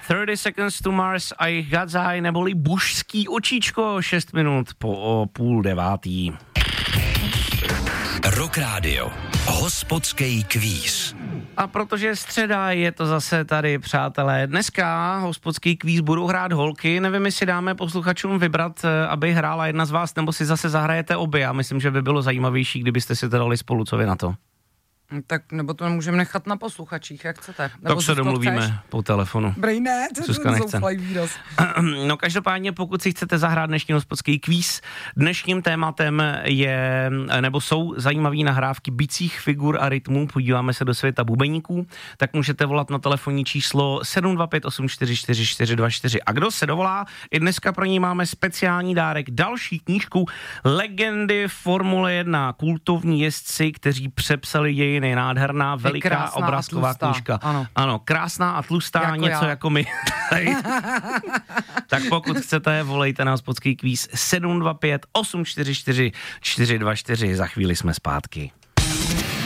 30 Seconds to Mars a jejich Gadzaj neboli Bušský očíčko, 6 minut po 8:30. Rock Radio. Hospodský kvíz. A protože je středa, je to zase tady, přátelé. Dneska hospodský kvíz budou hrát holky. Nevím, jestli dáme posluchačům vybrat, aby hrála jedna z vás, nebo si zase zahrajete obě. Já myslím, že by bylo zajímavější, kdybyste si to dali spolu, co vy na to. Tak nebo to můžeme nechat na posluchačích, jak chcete. Nebo tak se domluvíme po telefonu. Brejné, to zoufalý výraz. No každopádně, pokud si chcete zahrát dnešní hospodský kvíz, dnešním tématem je, nebo jsou zajímavé nahrávky bicích figur a rytmů, podíváme se do světa bubeníků, tak můžete volat na telefonní číslo 725844424. A kdo se dovolá, i dneska pro ní máme speciální dárek, další knížku Legendy Formule 1, kultovní jezdci, kteří přepsali dějiny, nádherná, veliká obrázková knížka. Ano, krásná a tlustá, jako něco já. Jako my. Tak pokud chcete, volejte na hospodský kvíz 725 844 424. Za chvíli jsme zpátky.